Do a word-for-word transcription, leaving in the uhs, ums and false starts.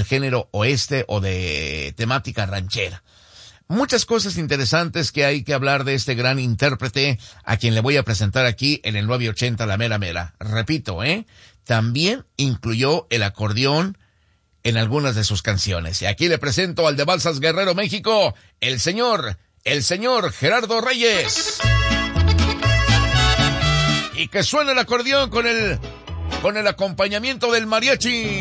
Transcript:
al género oeste o de temática ranchera. Muchas cosas interesantes que hay que hablar de este gran intérprete a quien le voy a presentar aquí en el nueve ochenta La Mera Mera. Repito, ¿eh? También incluyó el acordeón en algunas de sus canciones. Y aquí le presento al de Balsas Guerrero, México, el señor, el señor Gerardo Reyes. Y que suene el acordeón con el, con el acompañamiento del mariachi.